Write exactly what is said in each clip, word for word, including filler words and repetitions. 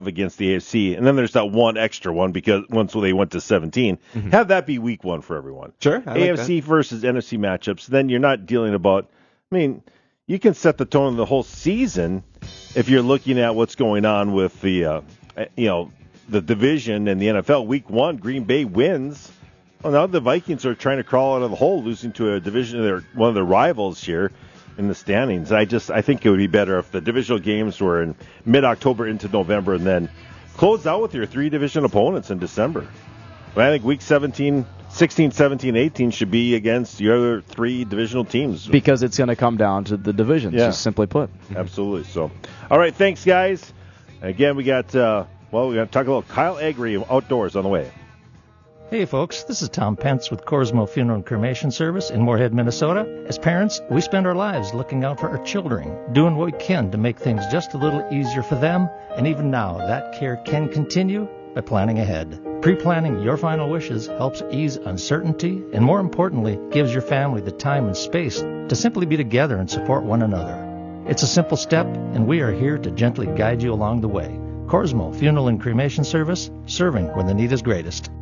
against the A F C, and then there's that one extra one because once they went to seventeen, mm-hmm. have that be week one for everyone. Sure. I A F C like versus N F C matchups, then you're not dealing about, I mean, you can set the tone of the whole season if you're looking at what's going on with the, uh, you know, the division and the N F L. Week one, Green Bay wins. Well, now the Vikings are trying to crawl out of the hole, losing to a division, their one of their rivals here in the standings. I just I think it would be better if the divisional games were in mid-October into November and then close out with your three division opponents in December. But I think week seventeen, sixteen, seventeen, eighteen should be against your other three divisional teams. Because it's going to come down to the divisions, yeah. just simply put. Absolutely. So, all right, thanks, guys. Again, we got, uh, well, we're going to talk about Kyle Agri Outdoors on the way. Hey folks, this is Tom Pence with Corsmo Funeral and Cremation Service in Moorhead, Minnesota. As parents, we spend our lives looking out for our children, doing what we can to make things just a little easier for them, and even now, that care can continue by planning ahead. Pre-planning your final wishes helps ease uncertainty and, more importantly, gives your family the time and space to simply be together and support one another. It's a simple step, and we are here to gently guide you along the way. Corsmo Funeral and Cremation Service, serving when the need is greatest.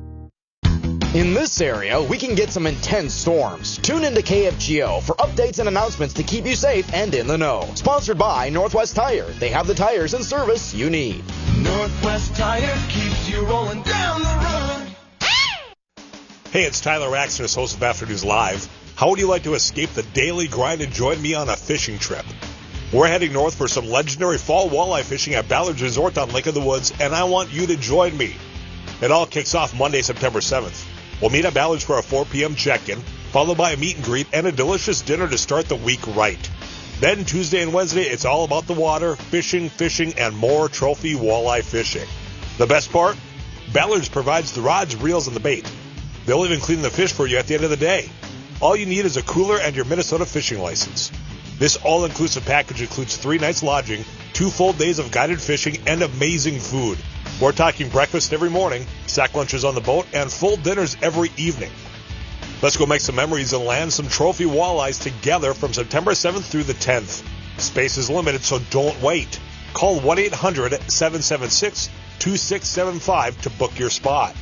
In this area, we can get some intense storms. Tune into K F G O for updates and announcements to keep you safe and in the know. Sponsored by Northwest Tire. They have the tires and service you need. Northwest Tire keeps you rolling down the road. Hey, it's Tyler Axner, host of Afternoons Live. How would you like to escape the daily grind and join me on a fishing trip? We're heading north for some legendary fall walleye fishing at Ballard's Resort on Lake of the Woods, and I want you to join me. It all kicks off Monday, September seventh. We'll meet at Ballard's for a four p.m. check-in, followed by a meet and greet and a delicious dinner to start the week right. Then Tuesday and Wednesday, it's all about the water, fishing, fishing, and more trophy walleye fishing. The best part? Ballard's provides the rods, reels, and the bait. They'll even clean the fish for you at the end of the day. All you need is a cooler and your Minnesota fishing license. This all-inclusive package includes three nights lodging, two full days of guided fishing, and amazing food. We're talking breakfast every morning, sack lunches on the boat, and full dinners every evening. Let's go make some memories and land some trophy walleyes together from September seventh through the tenth. Space is limited, so don't wait. Call one eight hundred, seven seven six, two six seven five to book your spot.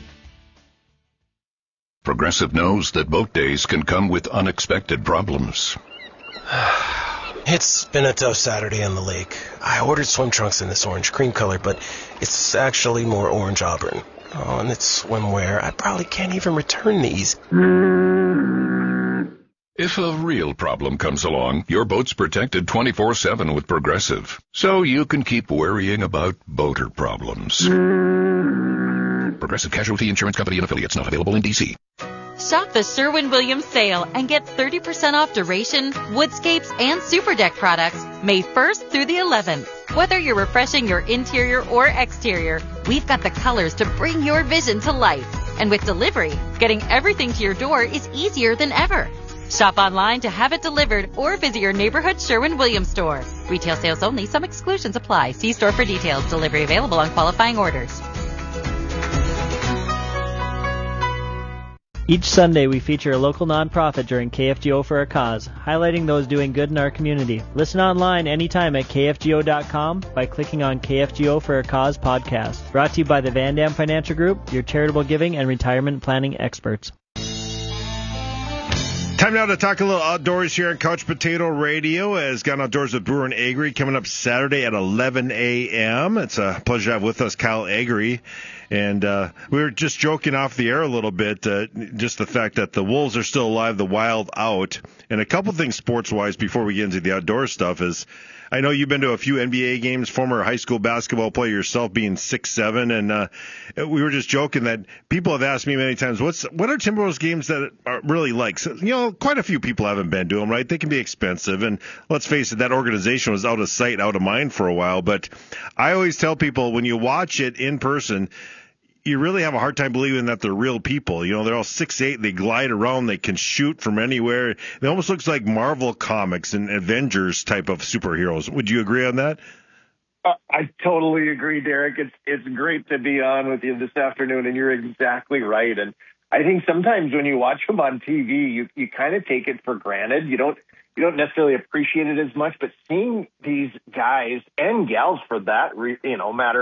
Progressive knows that boat days can come with unexpected problems. It's been a tough Saturday on the lake. I ordered swim trunks in this orange cream color, but it's actually more orange auburn. Oh, and it's swimwear. I probably can't even return these. If a real problem comes along, your boat's protected twenty-four seven with Progressive, so you can keep worrying about boater problems. Progressive Casualty Insurance Company and Affiliates, not available in D C. Shop the Sherwin-Williams sale and get thirty percent off Duration, Woodscapes, and Super Deck products May first through the eleventh. Whether you're refreshing your interior or exterior, we've got the colors to bring your vision to life. And with delivery, getting everything to your door is easier than ever. Shop online to have it delivered or visit your neighborhood Sherwin-Williams store. Retail sales only. Some exclusions apply. See store for details. Delivery available on qualifying orders. Each Sunday, we feature a local nonprofit during K F G O for a Cause, highlighting those doing good in our community. Listen online anytime at K F G O dot com by clicking on K F G O for a Cause podcast. Brought to you by the Van Dam Financial Group, your charitable giving and retirement planning experts. Time now to talk a little outdoors here on Couch Potato Radio as Gone Outdoors with Brewer and Agri coming up Saturday at eleven a.m. It's a pleasure to have with us Kyle Agri. And uh, we were just joking off the air a little bit, uh, just the fact that the Wolves are still alive, the Wild out. And a couple things sports-wise before we get into the outdoor stuff is, I know you've been to a few N B A games, former high school basketball player yourself, being six seven, and uh, we were just joking that people have asked me many times, what's what are Timberwolves games that are really like? So, you know, quite a few people haven't been to them, right? They can be expensive, and let's face it, that organization was out of sight, out of mind for a while. But I always tell people, when you watch it in person, you really have a hard time believing that they're real people. You know, they're all six eight, they glide around, they can shoot from anywhere. It almost looks like Marvel comics and Avengers type of superheroes. Would you agree on that? Uh, I totally agree, Derek. It's it's great to be on with you this afternoon, and you're exactly right. And I think sometimes when you watch them on T V, you you kind of take it for granted. You don't you don't necessarily appreciate it as much, but seeing these guys and gals for that, re, you know, matter